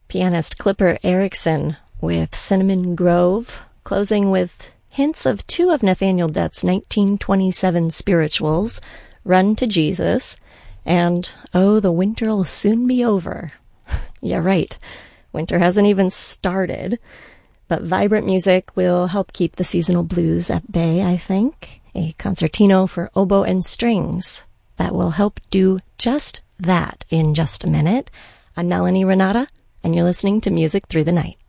Pianist Clipper Erickson with Cinnamon Grove, closing with hints of two of Nathaniel Dett's 1927 spirituals, Run to Jesus, and Oh, the Winter'll Soon Be Over. Yeah, right. Winter hasn't even started, but vibrant music will help keep the seasonal blues at bay, I think. A concertino for oboe and strings that will help do just that in just a minute. I'm Melanie Renata, and you're listening to Music Through the Night.